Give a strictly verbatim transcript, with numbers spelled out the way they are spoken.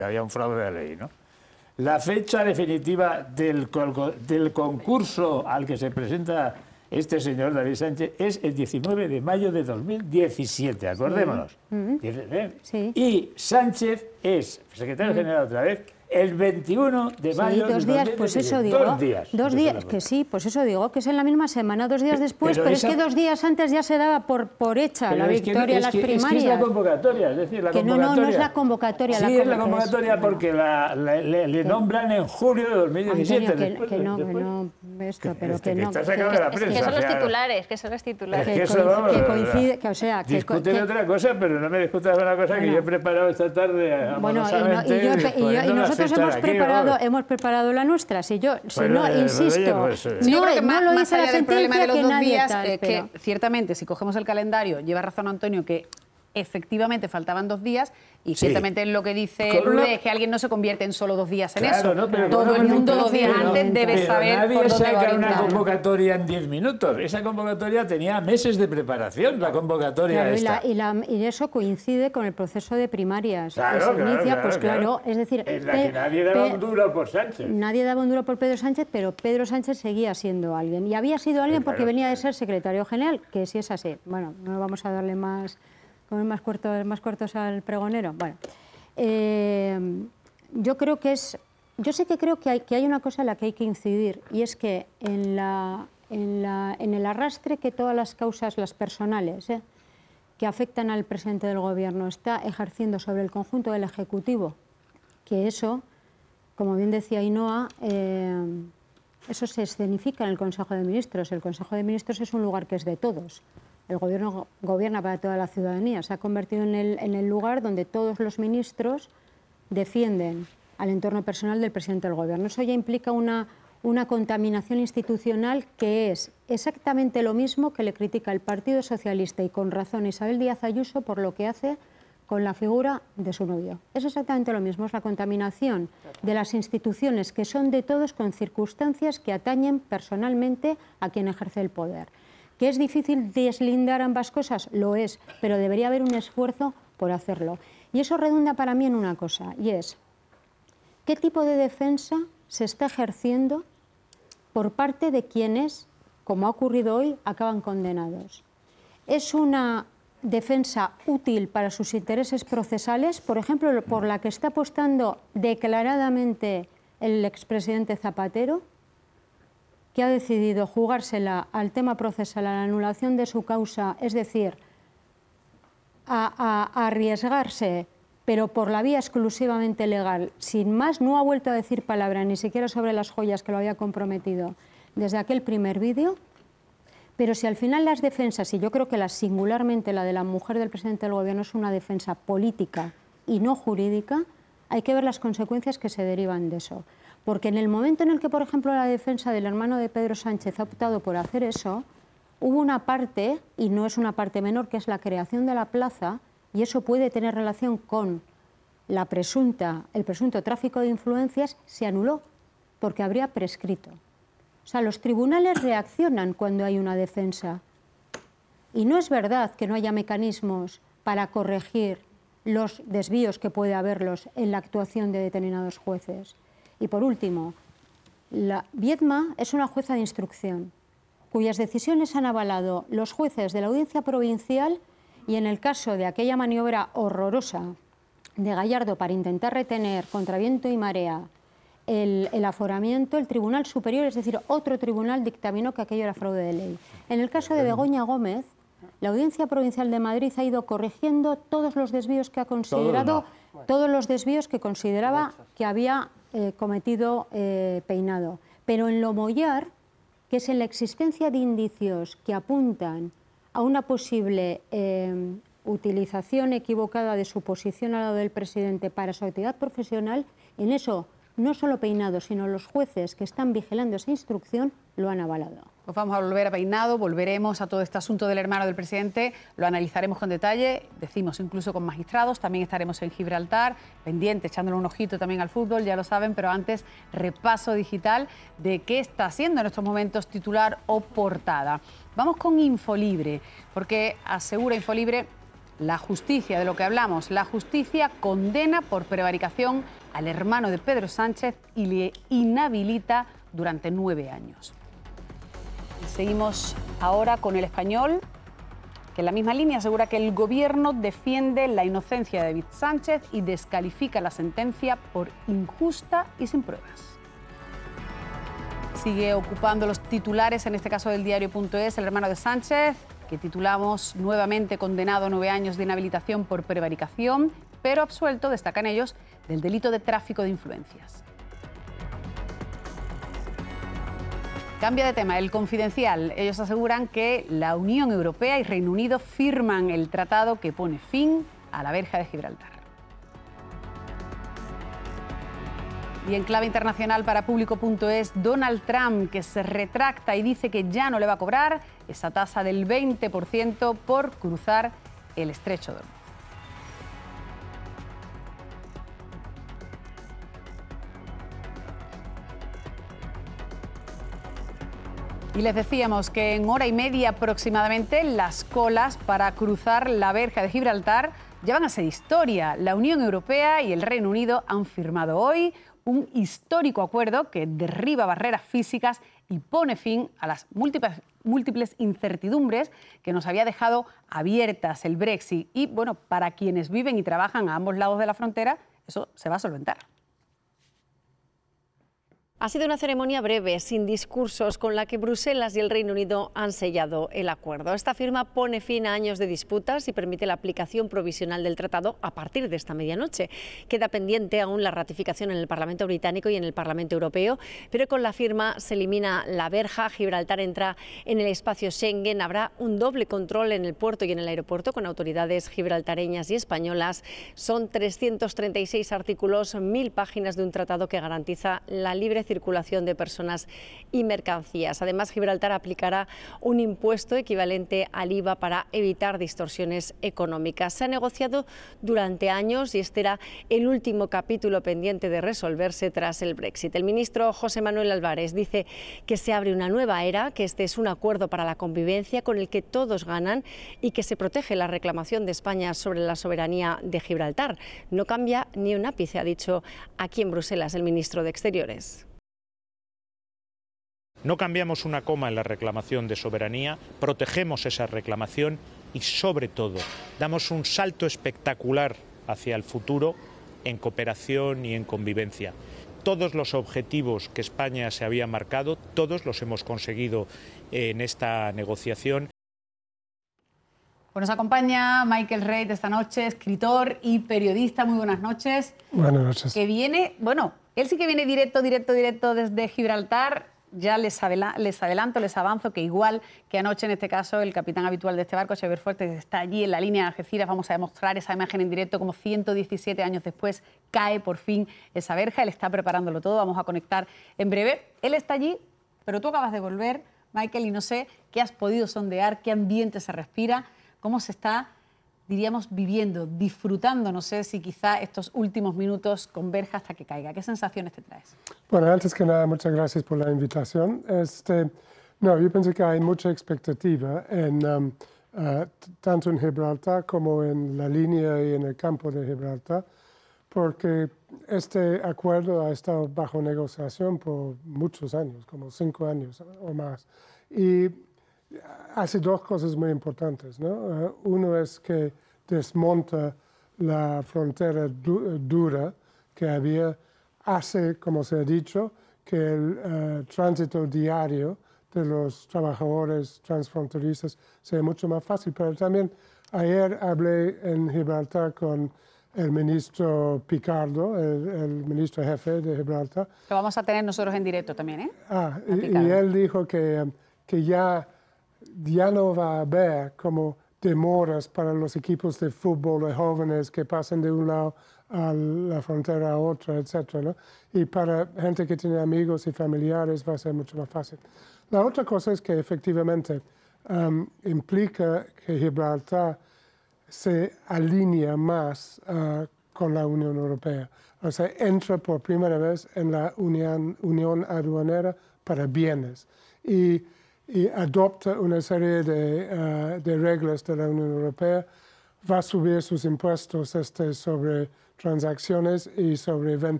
había un fraude de ley, ¿no? La fecha definitiva del, del concurso al que se presenta este señor David Sánchez es el diecinueve de mayo de dos mil diecisiete, acordémonos. Sí. Uh-huh. Sí. Y Sánchez es secretario uh-huh. general otra vez el veintiuno de mayo sí, dos de días, pues eso digo, dos días. Dos días, que sí, pues eso digo, que es en la misma semana, dos días después, pero, pero esa... es que dos días antes ya se daba por, por hecha pero la victoria en las que, primarias. Es que es la convocatoria, es decir, la que convocatoria. No, no, no es la convocatoria. Sí, la es la convocatoria es, porque bueno, la, la, le, le nombran en julio de dos mil diecisiete. Antonio, que, que no, que no, esto, pero que, que no. Que está sacado de la prensa. Es que son los titulares, que son los titulares. Es que eso, vamos, que coincide, que o sea... Que, discuten que, otra cosa, pero no me discutas una cosa que yo he preparado esta tarde. Bueno, y nosotros hemos preparado hemos preparado la nuestra. Si yo, si bueno, no, eh, insisto, pues, eh. Sí, no, no más, lo dice la sentencia de que los nadie días, tal, es pero... que ciertamente, si cogemos el calendario, lleva razón Antonio que efectivamente faltaban dos días y sí. ciertamente lo que dice Lourdes es que alguien no se convierte en solo dos días en claro, eso. No, pero todo el mundo dos días pero, antes debe pero saber nadie por dónde saca va una convocatoria en diez minutos. Esa convocatoria tenía meses de preparación, la convocatoria claro, esta. Y, la, y, la, y eso coincide con el proceso de primarias. Claro, que se claro, inicia, claro, pues claro, claro, es decir... En la que nadie daba un duro por Sánchez. Nadie daba un duro por Pedro Sánchez, pero Pedro Sánchez seguía siendo alguien. Y había sido alguien porque venía de ser secretario general, que si es así. Bueno, no vamos a darle más... Comer más cortos, más cortos al pregonero. Bueno, eh, yo creo que es, yo sí que creo que hay, que hay una cosa en la que hay que incidir y es que en, la, en, la, en el arrastre que todas las causas, las personales, eh, que afectan al presidente del Gobierno está ejerciendo sobre el conjunto del Ejecutivo, que eso, como bien decía Ainhoa, eh, eso se escenifica en el Consejo de Ministros. El Consejo de Ministros es un lugar que es de todos. El Gobierno gobierna para toda la ciudadanía. Se ha convertido en el, en el lugar donde todos los ministros defienden al entorno personal del presidente del Gobierno. Eso ya implica una, una contaminación institucional que es exactamente lo mismo que le critica el Partido Socialista y con razón Isabel Díaz Ayuso por lo que hace con la figura de su novio. Es exactamente lo mismo, es la contaminación de las instituciones que son de todos con circunstancias que atañen personalmente a quien ejerce el poder. ¿Que es difícil deslindar ambas cosas? Lo es, pero debería haber un esfuerzo por hacerlo. Y eso redunda para mí en una cosa, y es ¿qué tipo de defensa se está ejerciendo por parte de quienes, como ha ocurrido hoy, acaban condenados? ¿Es una defensa útil para sus intereses procesales, por ejemplo, por la que está apostando declaradamente el expresidente Zapatero, que ha decidido jugársela al tema procesal, a la anulación de su causa, es decir, a, a, a arriesgarse, pero por la vía exclusivamente legal, sin más, no ha vuelto a decir palabra, ni siquiera sobre las joyas que lo había comprometido desde aquel primer vídeo? Pero si al final las defensas, y yo creo que la, singularmente la de la mujer del presidente del Gobierno es una defensa política y no jurídica, hay que ver las consecuencias que se derivan de eso. Porque en el momento en el que, por ejemplo, la defensa del hermano de Pedro Sánchez ha optado por hacer eso, hubo una parte, y no es una parte menor, que es la creación de la plaza, y eso puede tener relación con la presunta, el presunto tráfico de influencias, se anuló, porque habría prescrito. O sea, los tribunales reaccionan cuando hay una defensa. Y no es verdad que no haya mecanismos para corregir los desvíos que puede haberlos en la actuación de determinados jueces. Y por último, la Viedma es una jueza de instrucción, cuyas decisiones han avalado los jueces de la Audiencia Provincial y en el caso de aquella maniobra horrorosa de Gallardo para intentar retener contra viento y marea el, el aforamiento, el Tribunal Superior, es decir, otro tribunal dictaminó que aquello era fraude de ley. En el caso de Begoña Gómez, la Audiencia Provincial de Madrid ha ido corrigiendo todos los desvíos que ha considerado, Todo no. todos los desvíos que consideraba que había eh, cometido eh, Peinado. Pero en lo Mollar, que es en la existencia de indicios que apuntan a una posible eh, utilización equivocada de su posición al lado del presidente para su actividad profesional, en eso no solo Peinado, sino los jueces que están vigilando esa instrucción lo han avalado. Pues vamos a volver a Peinado, volveremos a todo este asunto del hermano del presidente, lo analizaremos con detalle, decimos incluso con magistrados, también estaremos en Gibraltar, pendientes, echándole un ojito también al fútbol, ya lo saben, pero antes repaso digital de qué está haciendo en estos momentos titular o portada. Vamos con Infolibre, porque asegura Infolibre la justicia, de lo que hablamos, la justicia condena por prevaricación al hermano de Pedro Sánchez y le inhabilita durante nueve años. Y seguimos ahora con El Español, que en la misma línea asegura que el gobierno defiende la inocencia de David Sánchez y descalifica la sentencia por injusta y sin pruebas. Sigue ocupando los titulares, en este caso del diario.es, el hermano de Sánchez, que titulamos nuevamente condenado a nueve años de inhabilitación por prevaricación, pero absuelto, destacan ellos, del delito de tráfico de influencias. Cambia de tema, El Confidencial. Ellos aseguran que la Unión Europea y Reino Unido firman el tratado que pone fin a la verja de Gibraltar. Y en clave internacional para público.es, Donald Trump, que se retracta y dice que ya no le va a cobrar esa tasa del veinte por ciento por cruzar el estrecho de Hormuz. Y les decíamos que en hora y media aproximadamente las colas para cruzar la verja de Gibraltar ya van a ser historia. La Unión Europea y el Reino Unido han firmado hoy un histórico acuerdo que derriba barreras físicas y pone fin a las múltiples, múltiples incertidumbres que nos había dejado abiertas el Brexit. Y bueno, para quienes viven y trabajan a ambos lados de la frontera, eso se va a solventar. Ha sido una ceremonia breve, sin discursos, con la que Bruselas y el Reino Unido han sellado el acuerdo. Esta firma pone fin a años de disputas y permite la aplicación provisional del tratado a partir de esta medianoche. Queda pendiente aún la ratificación en el Parlamento británico y en el Parlamento europeo, pero con la firma se elimina la verja, Gibraltar entra en el espacio Schengen, habrá un doble control en el puerto y en el aeropuerto con autoridades gibraltareñas y españolas. Son trescientos treinta y seis artículos, mil páginas de un tratado que garantiza la libre circulación de personas y mercancías. Además, Gibraltar aplicará un impuesto equivalente al I V A para evitar distorsiones económicas. Se ha negociado durante años y este era el último capítulo pendiente de resolverse tras el Brexit. El ministro José Manuel Álvarez dice que se abre una nueva era, que este es un acuerdo para la convivencia con el que todos ganan y que se protege la reclamación de España sobre la soberanía de Gibraltar. No cambia ni un ápice, ha dicho aquí en Bruselas el ministro de Exteriores. No cambiamos una coma en la reclamación de soberanía, protegemos esa reclamación y, sobre todo, damos un salto espectacular hacia el futuro en cooperación y en convivencia. Todos los objetivos que España se había marcado, todos los hemos conseguido en esta negociación. Pues nos acompaña Michael Reid esta noche, escritor y periodista. Muy buenas noches. Buenas noches. Que viene, bueno, él sí que viene directo, directo, directo desde Gibraltar. Ya les, adela les adelanto, les avanzo que igual que anoche, en este caso, el capitán habitual de este barco, Xavier Fuertes, está allí en la línea de Algeciras. Vamos a demostrar esa imagen en directo, como ciento diecisiete años después cae por fin esa verja. Él está preparándolo todo, vamos a conectar en breve. Él está allí, pero tú acabas de volver, Michael, y no sé qué has podido sondear, qué ambiente se respira, cómo se está, diríamos, viviendo, disfrutando, no sé si quizá estos últimos minutos con verja hasta que caiga. ¿Qué sensaciones te traes? Bueno, antes que nada, muchas gracias por la invitación. Este, no, yo pienso que hay mucha expectativa, en, um, uh, tanto en Gibraltar como en la línea y en el campo de Gibraltar, porque este acuerdo ha estado bajo negociación por muchos años, como cinco años o más. Y hace dos cosas muy importantes, ¿no? Uh, uno es que desmonta la frontera du dura que había, hace, como se ha dicho, que el uh, tránsito diario de los trabajadores transfronterizos sea mucho más fácil. Pero también ayer hablé en Gibraltar con el ministro Picardo, el, el ministro jefe de Gibraltar. Lo vamos a tener nosotros en directo también, ¿eh? Ah, y, y él dijo que, que ya... ya no va a haber como demoras para los equipos de fútbol de jóvenes que pasan de un lado a la frontera a otra, etcétera, ¿no? Y para gente que tiene amigos y familiares va a ser mucho más fácil. La otra cosa es que efectivamente um, implica que Gibraltar se alinea más uh, con la Unión Europea. O sea, entra por primera vez en la Unión, Unión Aduanera para bienes. Y y adopta una serie de, uh, de reglas de la Unión Europea, va a subir sus impuestos este, sobre transacciones y sobre ventas